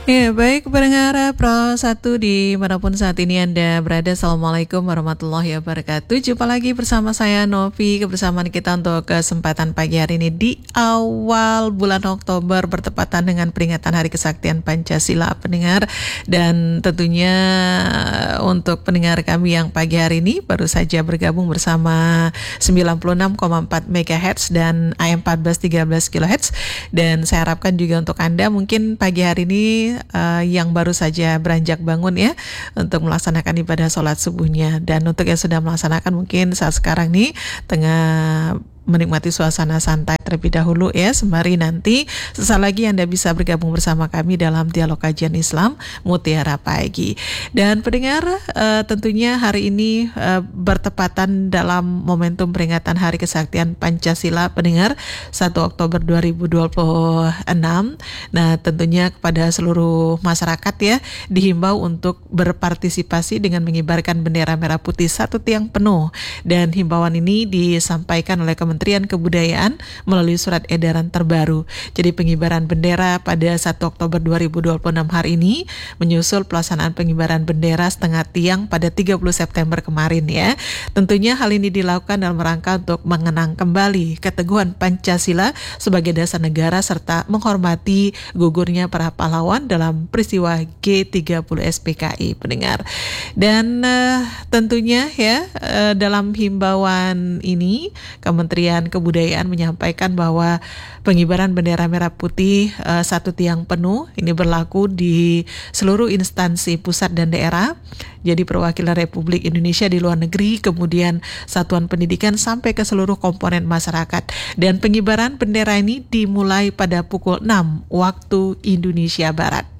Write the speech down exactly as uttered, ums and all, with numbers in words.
Ya, baik pendengar Pro satu dimanapun saat ini Anda berada. Assalamualaikum warahmatullahi wabarakatuh. Jumpa lagi bersama saya Novi. Kebersamaan kita untuk kesempatan pagi hari ini di awal bulan Oktober bertepatan dengan peringatan Hari Kesaktian Pancasila pendengar. Dan tentunya untuk pendengar kami yang pagi hari ini baru saja bergabung bersama sembilan puluh enam koma empat megahertz dan A M empat belas tiga belas kilohertz. Dan saya harapkan juga untuk Anda mungkin pagi hari ini Uh, yang baru saja beranjak bangun ya untuk melaksanakan ibadah sholat subuhnya, dan untuk yang sudah melaksanakan mungkin saat sekarang nih tengah menikmati suasana santai terlebih dahulu ya, sembari nanti sesaat lagi Anda bisa bergabung bersama kami dalam dialog kajian Islam Mutiara Pagi. Dan pendengar uh, tentunya hari ini uh, bertepatan dalam momentum peringatan Hari Kesaktian Pancasila pendengar satu Oktober dua ribu dua puluh enam. Nah tentunya kepada seluruh masyarakat ya dihimbau untuk berpartisipasi dengan mengibarkan bendera merah putih satu tiang penuh, dan himbauan ini disampaikan oleh Kementerian Kebudayaan melalui surat edaran terbaru. Jadi pengibaran bendera pada satu Oktober dua ribu dua puluh enam hari ini menyusul pelaksanaan pengibaran bendera setengah tiang pada tiga puluh September kemarin ya. Tentunya hal ini dilakukan dalam rangka untuk mengenang kembali keteguhan Pancasila sebagai dasar negara serta menghormati gugurnya para pahlawan dalam peristiwa G tiga puluh S P K I pendengar. Dan uh, tentunya ya uh, dalam himbauan ini Kementerian Kebudayaan menyampaikan bahwa pengibaran bendera merah putih uh, satu tiang penuh ini berlaku di seluruh instansi pusat dan daerah. Jadi perwakilan Republik Indonesia di luar negeri, kemudian satuan pendidikan sampai ke seluruh komponen masyarakat. Dan pengibaran bendera ini dimulai pada pukul enam waktu Indonesia Barat.